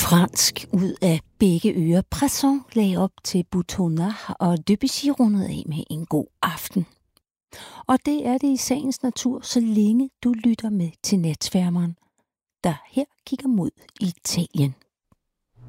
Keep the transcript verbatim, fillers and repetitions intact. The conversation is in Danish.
Fransk ud af begge ører. Presson lagde op til Boutonnat, og Debussy rundede af med en god aften. Og det er det i sagens natur, så længe du lytter med til Natsværmeren, der her kigger mod Italien.